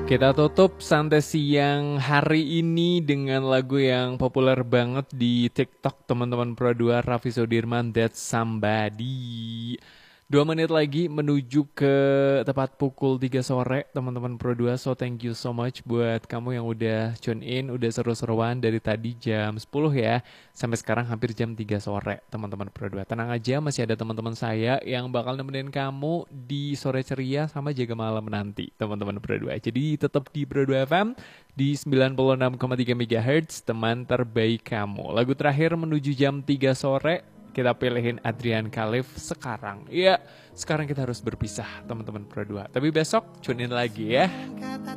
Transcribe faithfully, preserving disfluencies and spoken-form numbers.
Kita tutup santai siang hari ini dengan lagu yang populer banget di TikTok teman-teman Pro dua, Raffi Sudirman, That's Somebody. Dua menit lagi menuju ke tepat pukul tiga sore teman-teman Pro dua. So thank you so much buat kamu yang udah tune in, udah seru-seruan dari tadi jam sepuluh ya. Sampai sekarang hampir jam tiga sore teman-teman Pro dua. Tenang aja, masih ada teman-teman saya yang bakal nemenin kamu di sore ceria sama jaga malam nanti teman-teman Pro dua. Jadi tetap di Pro dua F M di sembilan puluh enam koma tiga megahertz, teman terbaik kamu. Lagu terakhir menuju jam tiga sore. Kita pilihin Adrian Khalif sekarang. Iya, sekarang kita harus berpisah teman-teman Pro dua. Tapi besok tune in lagi ya.